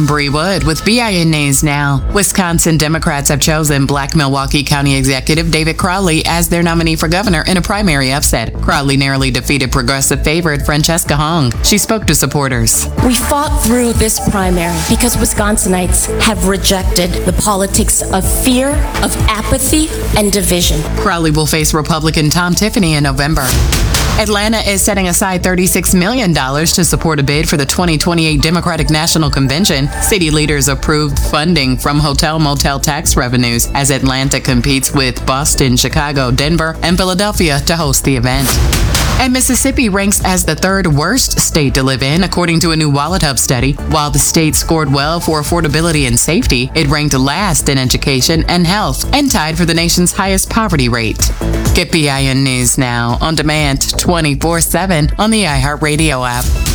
I'm Bree Wood with BIN News Now. Wisconsin Democrats have chosen Black Milwaukee County Executive David Crowley as their nominee for governor in a primary upset. Crowley narrowly defeated progressive favorite Francesca Hong. She spoke to supporters. We fought through this primary because Wisconsinites have rejected the politics of fear, of apathy, and division. Crowley will face Republican Tom Tiffany in November. Atlanta is setting aside $36 million to support a bid for the 2028 Democratic National Convention. City leaders approved funding from hotel-motel tax revenues as Atlanta competes with Boston, Chicago, Denver, and Philadelphia to host the event. And Mississippi ranks as the third worst state to live in, according to a new WalletHub study. While the state scored well for affordability and safety, it ranked last in education and health and tied for the nation's highest poverty rate. Get BIN News Now on demand 24/7 on the iHeartRadio app.